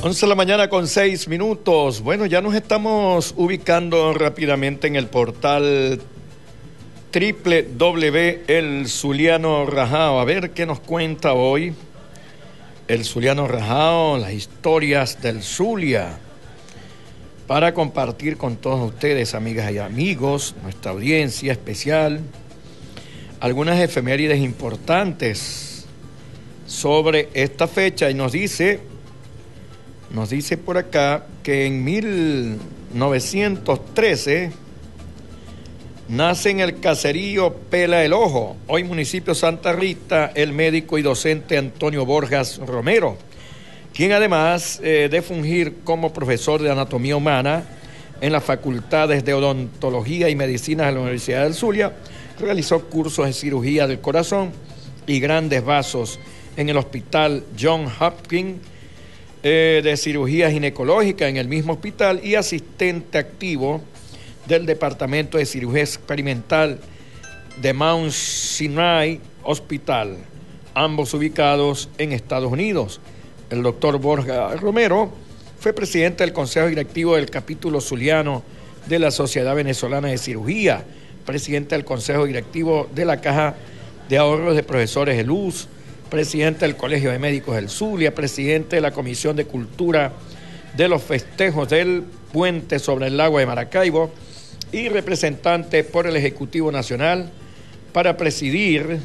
11 de la mañana con 6 minutos. Bueno, ya nos estamos ubicando rápidamente en el portal El Zuliano Rajao. A ver qué nos cuenta hoy el Zuliano Rajao, las historias del Zulia, para compartir con todos ustedes, amigas y amigos, nuestra audiencia especial, algunas efemérides importantes sobre esta fecha. Y nos dice por acá que en 1913 nace en el caserío Pela el Ojo, hoy municipio Santa Rita, el médico y docente Antonio Borjas Romero, quien además de fungir como profesor de anatomía humana en las facultades de odontología y medicina de la Universidad del Zulia, realizó cursos de cirugía del corazón y grandes vasos en el hospital John Hopkins, de cirugía ginecológica en el mismo hospital, y asistente activo del Departamento de Cirugía Experimental de Mount Sinai Hospital, ambos ubicados en Estados Unidos. El doctor Borja Romero fue presidente del Consejo Directivo del Capítulo Zuliano de la Sociedad Venezolana de Cirugía, presidente del Consejo Directivo de la Caja de Ahorros de Profesores de Luz, presidente del Colegio de Médicos del Zulia, presidente de la Comisión de Cultura de los Festejos del Puente sobre el Lago de Maracaibo y representante por el Ejecutivo Nacional para presidir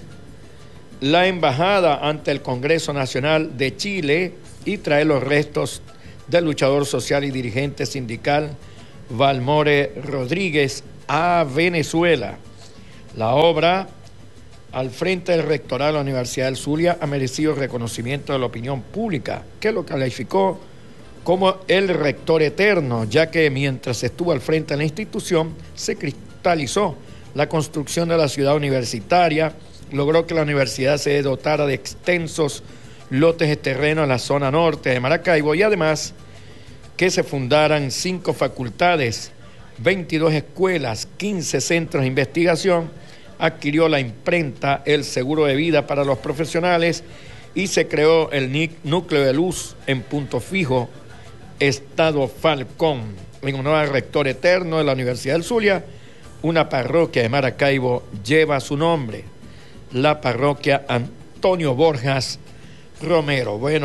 la embajada ante el Congreso Nacional de Chile y traer los restos del luchador social y dirigente sindical Valmore Rodríguez a Venezuela. La obra al frente del rectorado de la Universidad del Zulia ha merecido reconocimiento de la opinión pública, que lo calificó como el rector eterno, ya que mientras estuvo al frente de la institución se cristalizó la construcción de la ciudad universitaria, logró que la universidad se dotara de extensos lotes de terreno en la zona norte de Maracaibo y además que se fundaran 5 facultades, 22 escuelas, 15 centros de investigación, adquirió la imprenta El Seguro de Vida para los profesionales y se creó el núcleo de luz en Punto Fijo, Estado Falcón. En honor al rector eterno de la Universidad del Zulia, una parroquia de Maracaibo lleva su nombre, la parroquia Antonio Borjas Romero. Bueno,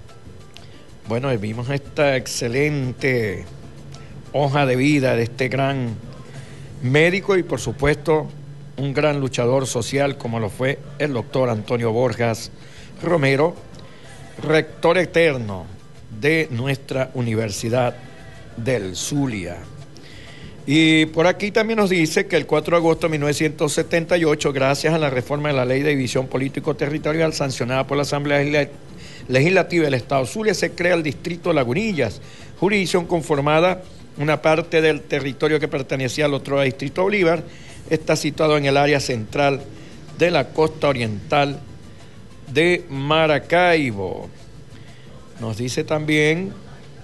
vimos esta excelente hoja de vida de este gran médico y por supuesto un gran luchador social como lo fue el doctor Antonio Borjas Romero, rector eterno de nuestra Universidad del Zulia. Y por aquí también nos dice que el 4 de agosto de 1978, gracias a la reforma de la Ley de División Político-Territorial sancionada por la Asamblea Legislativa del Estado Zulia, se crea el Distrito Lagunillas, jurisdicción conformada una parte del territorio que pertenecía al otro Distrito Bolívar. Está situado en el área central de la costa oriental de Maracaibo. Nos dice también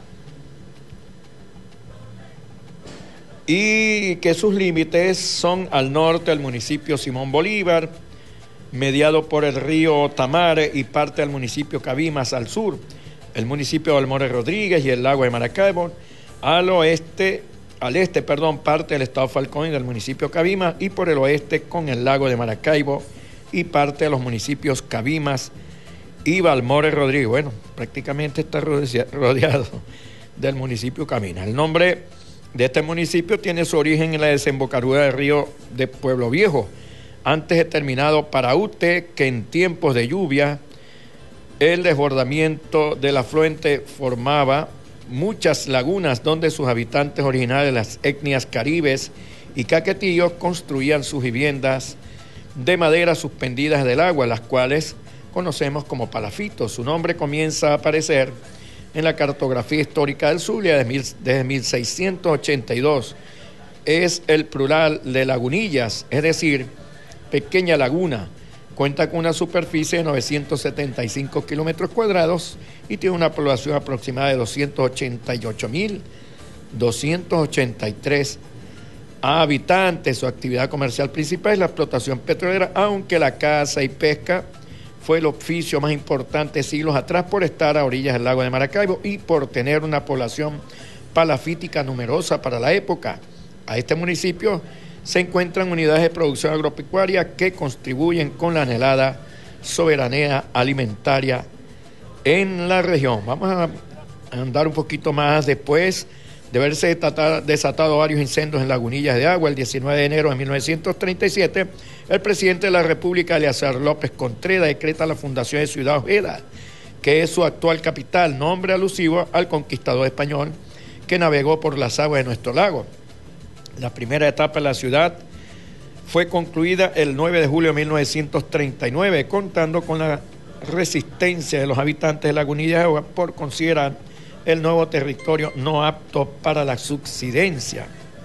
y que sus límites son al norte del municipio Simón Bolívar, mediado por el río Tamare, y parte del municipio Cabimas al sur, el municipio de Valmore Rodríguez y el lago de Maracaibo, al este, parte del estado Falcón y del municipio Cabimas, y por el oeste con el lago de Maracaibo y parte de los municipios Cabimas y Valmore Rodríguez. Bueno, prácticamente está rodeado del municipio Cabimas. El nombre de este municipio tiene su origen en la desembocadura del río de Pueblo Viejo, antes determinado Paraute, que en tiempos de lluvia el desbordamiento del afluente formaba muchas lagunas donde sus habitantes originarios de las etnias caribes y caquetillos construían sus viviendas de madera suspendidas del agua, las cuales conocemos como palafitos. Su nombre comienza a aparecer en la cartografía histórica del Zulia desde 1682. Es el plural de lagunillas, es decir, pequeña laguna. Cuenta con una superficie de 975 kilómetros cuadrados y tiene una población aproximada de 288.283 habitantes. Su actividad comercial principal es la explotación petrolera, aunque la caza y pesca fue el oficio más importante siglos atrás por estar a orillas del lago de Maracaibo y por tener una población palafítica numerosa para la época. A este municipio se encuentran unidades de producción agropecuaria que contribuyen con la anhelada soberanía alimentaria en la región. Vamos a andar un poquito más después de haberse desatado varios incendios en Lagunillas de Agua. El 19 de enero de 1937, el presidente de la República, Eleazar López Contreras, decreta la fundación de Ciudad Ojeda, que es su actual capital, nombre alusivo al conquistador español que navegó por las aguas de nuestro lago. La primera etapa de la ciudad fue concluida el 9 de julio de 1939, contando con la resistencia de los habitantes de Lagunillas de Agua por considerar el nuevo territorio no apto para la subsistencia.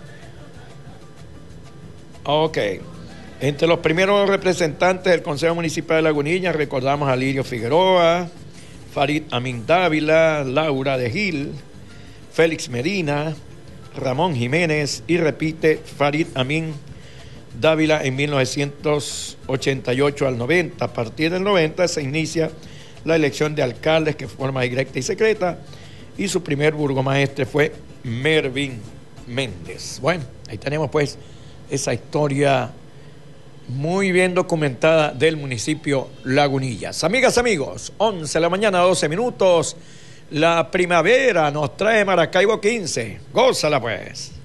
Ok. Entre los primeros representantes del Consejo Municipal de Lagunillas recordamos a Lirio Figueroa, Farid Amin Dávila, Laura de Gil, Félix Medina, Ramón Jiménez y repite Farid Amin Dávila en 1988 al 90. A partir del 90 se inicia la elección de alcaldes que forma directa y secreta y su primer burgomaestre fue Mervin Méndez. Bueno, ahí tenemos pues esa historia muy bien documentada del municipio Lagunillas. Amigas, amigos, 11 de la mañana, 12 minutos. La primavera nos trae Maracaibo 15. Gózala pues.